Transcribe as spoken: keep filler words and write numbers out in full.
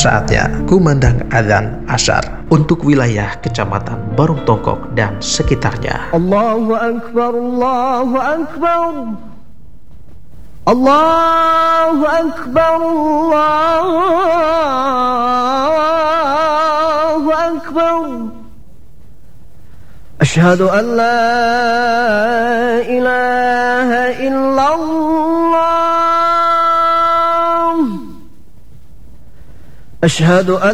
Saatnya kumandang adzan asyar untuk wilayah Kecamatan Barung Tongkok dan sekitarnya. Allahu Akbar, Allahu Akbar, Allahu Akbar, Allahu Akbar. Asyhadu an la ilaha illallah. Asyhadu an